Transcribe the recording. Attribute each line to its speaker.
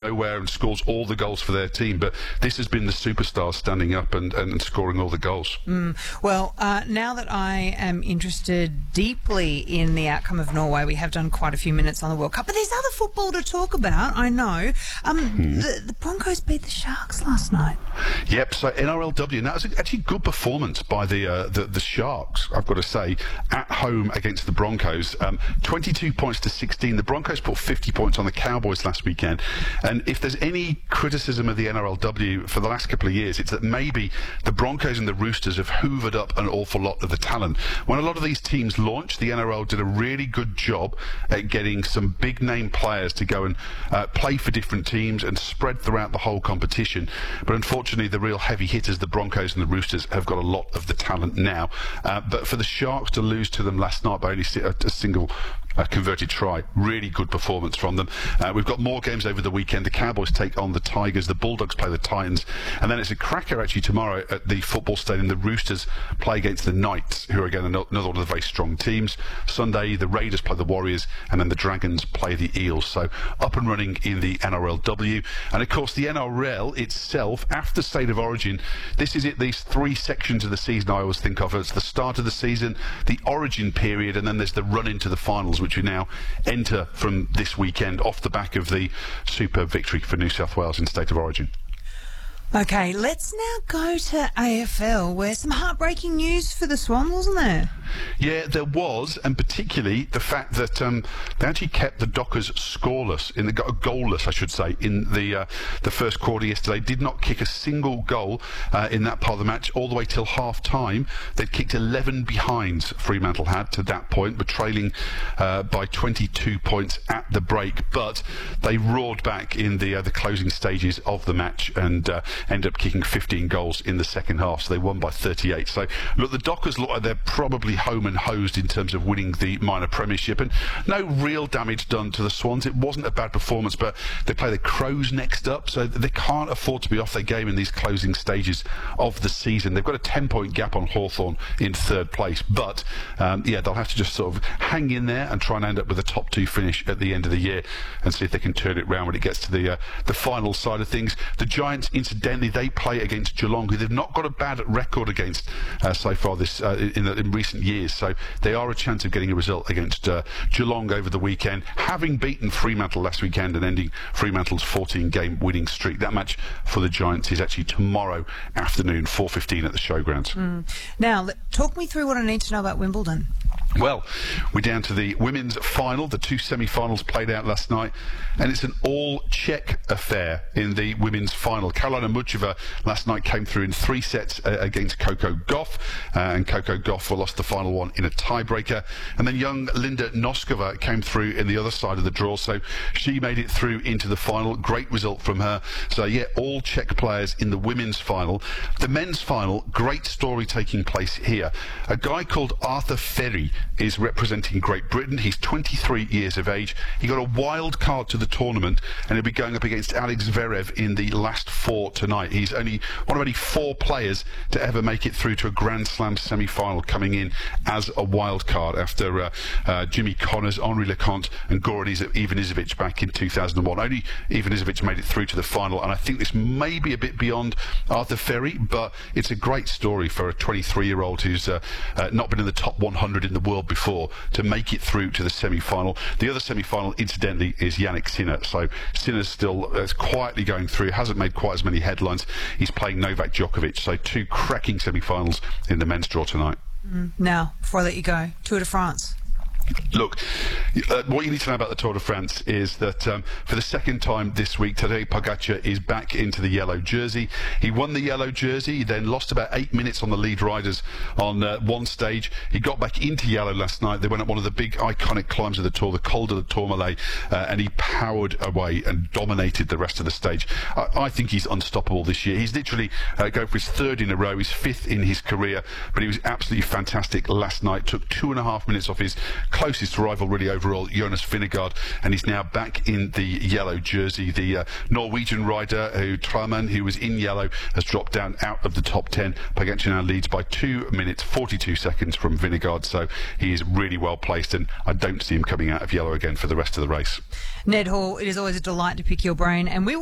Speaker 1: nowhere and scores all the goals for their team. But this has been the superstars standing up and scoring all the goals.
Speaker 2: Well, now that I am interested deeply in the outcome of Norway, we have done quite a few minutes on the World Cup, but there's other football to talk about, I know. The Broncos beat the Sharks last night.
Speaker 1: Yep, so NRLW, and that was actually a good performance by the Sharks, I've got to say, at home against the Broncos. 22 points to 16. The Broncos put 50 points on the Cowboys last weekend. And if there's any criticism of the NRLW for the last couple of years, it's that maybe the Broncos and the Roosters have hoovered up an awful lot of the talent. When a lot of these teams launched, the NRL did a really good job at getting some big name players to go and play for different teams and spread throughout the whole competition. But unfortunately, the real heavy hitters, the Broncos and the Roosters, have got a lot of the talent now. But for the Sharks to lose to them last night by only a single converted try, really good performance from them. We've got more games over the weekend. The Cowboys take on the Tigers, the Bulldogs play the Titans, and then it's a cracker actually tomorrow at the football stadium. The Roosters play against the Knights, who are again another one of the very strong teams. Sunday the Raiders play the Warriors, and then the Dragons play the Eels. So up and running in the NRLW. And of course the NRL itself, after State of Origin, this is it, these three sections of the season I always think of as the start of the season, the Origin period, and then there's the run into the finals, which we now enter from this weekend off the back of the superb victory for New South Wales in State of Origin.
Speaker 2: Okay, let's now go to AFL, where some heartbreaking news for the Swans, wasn't there?
Speaker 1: Yeah, there was, and particularly the fact that they actually kept the Dockers scoreless, goalless, I should say, in the first quarter yesterday. Did not kick a single goal in that part of the match all the way till half time. They'd kicked 11 behinds, Fremantle had to that point, but trailing by 22 points at the break. But they roared back in the closing stages of the match and ended up kicking 15 goals in the second half, so they won by 38. So look, the Dockers look like they're probably home and hosed in terms of winning the minor premiership, and no real damage done to the Swans. It wasn't a bad performance, but they play the Crows next up, so they can't afford to be off their game in these closing stages of the season. They've got a 10-point gap on Hawthorn in third place, but yeah, they'll have to just sort of hang in there and try and end up with a top two finish at the end of the year and see if they can turn it round when it gets to the final side of things. The Giants, incidentally, they play against Geelong, who they've not got a bad record against so far this in recent years. So they are a chance of getting a result against Geelong over the weekend, having beaten Fremantle last weekend and ending Fremantle's 14-game winning streak. That match for the Giants is actually tomorrow afternoon, 4:15 at the Showgrounds.
Speaker 2: Now, talk me through what I need to know about Wimbledon.
Speaker 1: Well, we're down to the women's final. The two semi-finals played out last night, and it's an all-Czech affair in the women's final. Karolina Muchova last night came through in 3 sets against Coco Gauff, and Coco Gauff lost the final one in a tiebreaker. And then young Linda Noskova came through in the other side of the draw, so she made it through into the final. Great result from her. So yeah, all Czech players in the women's final. The men's final, great story taking place here. A guy called Arthur Ferry is representing Great Britain. He's 23 years of age. He got a wild card to the tournament, and he'll be going up against Alex Zverev in the last 4 tonight. He's only one of only 4 players to ever make it through to a Grand Slam semi-final, coming in as a wild card after Jimmy Connors, Henri Leconte and Goran Ivanisevic back in 2001. Only Ivanisevic made it through to the final, and I think this may be a bit beyond Arthur Ferry, but it's a great story for a 23-year-old who's not been in the top 100 in the world before to make it through to the semi-final. The other semi-final, incidentally, is Jannik Sinner. So Sinner's still quietly going through, hasn't made quite as many headlines. He's playing Novak Djokovic. So 2 cracking semi-finals in the men's draw tonight.
Speaker 2: Now, before I let you go, Tour de France.
Speaker 1: Look, what you need to know about the Tour de France is that for the second time this week, Tadej Pogacar is back into the yellow jersey. He won the yellow jersey, he then lost about 8 minutes on the lead riders on one stage. He got back into yellow last night. They went up one of the big iconic climbs of the Tour, the Col de la Tourmalet, and he powered away and dominated the rest of the stage. I think he's unstoppable this year. He's literally going for his 3rd in a row, his 5th in his career, but he was absolutely fantastic last night. Took 2.5 minutes off his closest rival really overall, Jonas Vingegaard, and he's now back in the yellow jersey. The Norwegian rider, Traman, who was in yellow, has dropped down out of the top 10. Pogacar now leads by 2 minutes 42 seconds from Vingegaard, so he is really well placed, and I don't see him coming out of yellow again for the rest of the race.
Speaker 2: Ned Hall, it is always a delight to pick your brain, and we